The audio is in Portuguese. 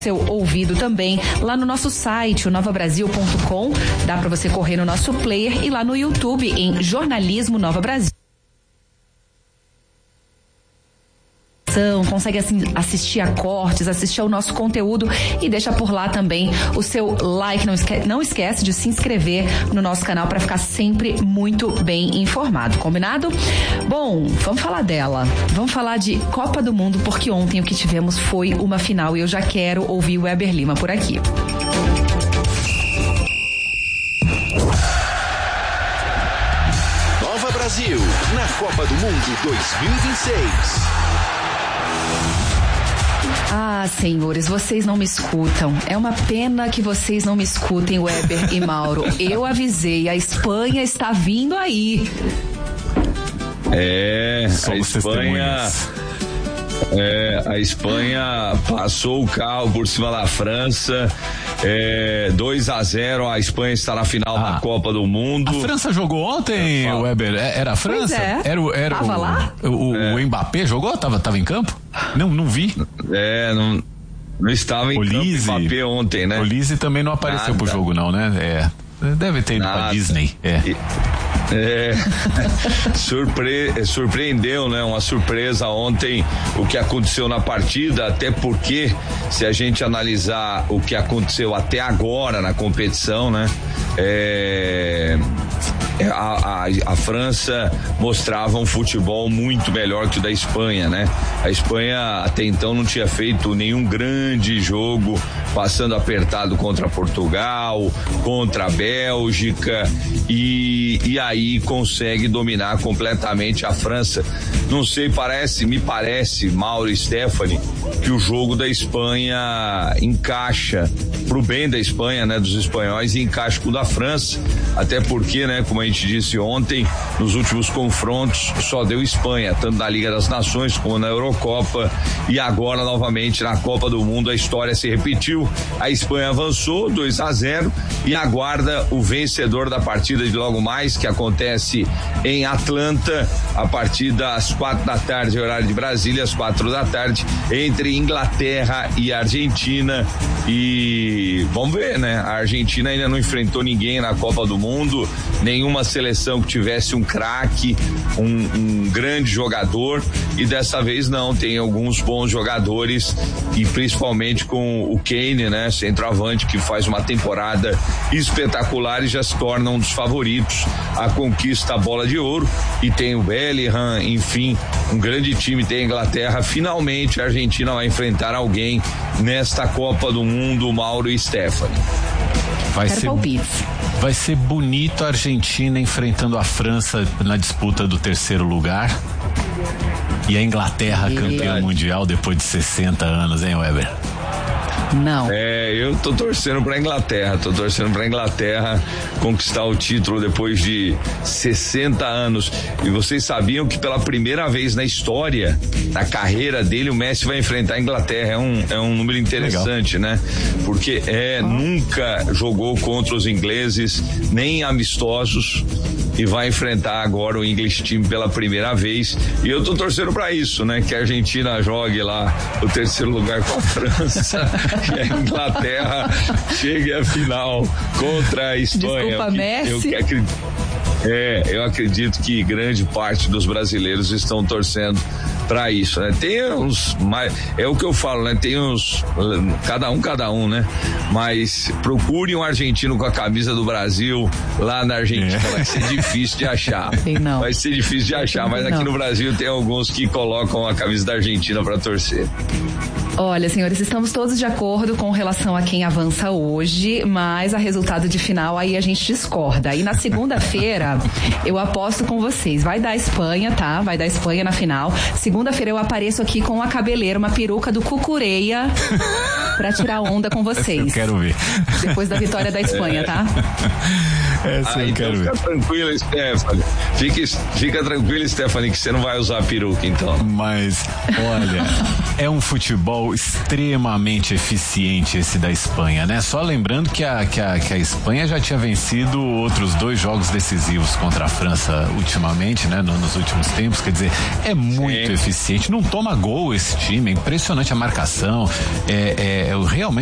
seu ouvido também lá no nosso site, o novabrasil.com. Dá para você correr no nosso player e lá no YouTube em Jornalismo Nova Brasil. Consegue assistir a cortes, assistir ao nosso conteúdo e deixa por lá também o seu like. Não esquece de se inscrever no nosso canal para ficar sempre muito bem informado, combinado? Bom, vamos falar dela. Vamos falar de Copa do Mundo, porque ontem o que tivemos foi uma final e eu já quero ouvir o Weber Lima por aqui. Nova Brasil, na Copa do Mundo 2026. Ah, senhores, vocês não me escutam. É uma pena que vocês não me escutem, Weber e Mauro. Eu avisei, a Espanha está vindo aí. A Espanha passou o carro por cima da França. 2-0, a Espanha está na final da Copa do Mundo. A França jogou ontem, Weber? Era a França? Era Tava lá? O Mbappé jogou? Tava em campo? Não vi. Não estava em campo o Mbappé ontem, né? O Lise também não apareceu pro jogo, não, né? Deve ter ido pra Disney. Surpreendeu, né? Uma surpresa ontem o que aconteceu na partida, até porque se a gente analisar o que aconteceu até agora na competição, né? A França mostrava um futebol muito melhor que o da Espanha, né? A Espanha até então não tinha feito nenhum grande jogo, passando apertado contra Portugal, contra a Bélgica e aí consegue dominar completamente a França. Não sei, me parece, Mauro e Stephanie, que o jogo da Espanha encaixa pro bem da Espanha, né? Dos espanhóis, e encaixa com o da França, até porque, né? Como a gente disse ontem, nos últimos confrontos só deu Espanha, tanto na Liga das Nações como na Eurocopa, e agora novamente na Copa do Mundo a história se repetiu. A Espanha avançou 2-0 e aguarda o vencedor da partida de logo mais, que acontece em Atlanta, a partir das 4 da tarde, horário de Brasília, às 4 da tarde, entre Inglaterra e Argentina. E vamos ver, né? A Argentina ainda não enfrentou ninguém na Copa do Mundo, nenhuma seleção que tivesse um craque, um grande jogador, e dessa vez não, tem alguns bons jogadores, e principalmente com o Kane, né? Centroavante, que faz uma temporada espetacular e já se torna um dos favoritos a conquista da bola de ouro, e tem o Bellingham, enfim, um grande time. Tem a Inglaterra. Finalmente a Argentina vai enfrentar alguém nesta Copa do Mundo, Mauro e Stephanie. Vai ser bonito a Argentina enfrentando a França na disputa do terceiro lugar e a Inglaterra campeã mundial depois de 60 anos, hein, Weber? Não. Eu tô torcendo pra Inglaterra, conquistar o título depois de 60 anos. E vocês sabiam que pela primeira vez na história, na carreira dele, o Messi vai enfrentar a Inglaterra. É um número interessante, legal, né? Porque nunca jogou contra os ingleses, nem amistosos, e vai enfrentar agora o English Team pela primeira vez. E eu tô torcendo pra isso, né? Que a Argentina jogue lá o terceiro lugar com a França e a Inglaterra chegue à final contra a Espanha. Desculpa, Messi. Eu acredito que grande parte dos brasileiros estão torcendo pra isso, né? Tem uns, é o que eu falo, né? Tem uns, cada um, né? Mas procure um argentino com a camisa do Brasil lá na Argentina, vai ser difícil de achar. Vai ser difícil de achar, mas aqui no Brasil tem alguns que colocam a camisa da Argentina pra torcer. Olha, senhores, estamos todos de acordo com relação a quem avança hoje, mas a resultado de final aí a gente discorda. E na segunda-feira eu aposto com vocês, vai dar Espanha, tá? Vai dar Espanha na final. Segunda-feira eu apareço aqui com a cabeleira, uma peruca do Cucureia pra tirar onda com vocês. Eu quero ver. Depois da vitória da Espanha, tá? Essa eu quero ver. Fica tranquila, Stephanie. Fica tranquila, Stephanie, que você não vai usar peruca, então. Mas, olha, é um futebol extremamente eficiente esse da Espanha, né? Só lembrando que a Espanha já tinha vencido outros 2 jogos decisivos contra a França ultimamente, né? Nos últimos tempos, quer dizer, é muito eficiente. Não toma gol esse time, é impressionante a marcação, realmente